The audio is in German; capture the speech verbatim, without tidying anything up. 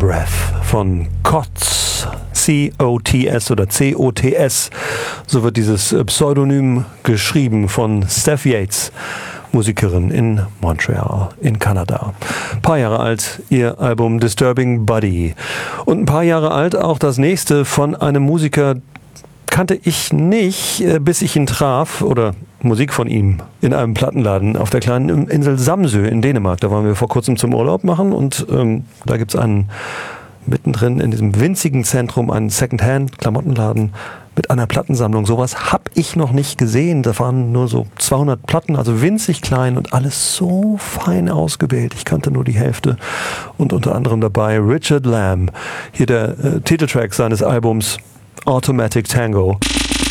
Breath von Cots, C O T S oder C O T S, so wird dieses Pseudonym geschrieben, von Steph Yates, Musikerin in Montreal in Kanada. Ein paar Jahre alt ihr Album Disturbing Body. Und ein paar Jahre alt auch das nächste von einem Musiker, kannte ich nicht, bis ich ihn traf, oder Musik von ihm, in einem Plattenladen auf der kleinen Insel Samsø in Dänemark. Da waren wir vor kurzem zum Urlaub machen und ähm, da gibt's einen, mittendrin in diesem winzigen Zentrum, einen Secondhand-Klamottenladen mit einer Plattensammlung. Sowas habe ich noch nicht gesehen. Da waren nur so zweihundert Platten, also winzig klein und alles so fein ausgewählt. Ich kannte nur die Hälfte. Und unter anderem dabei Richard Lamb. Hier der äh, Titeltrack seines Albums Automatic Tango.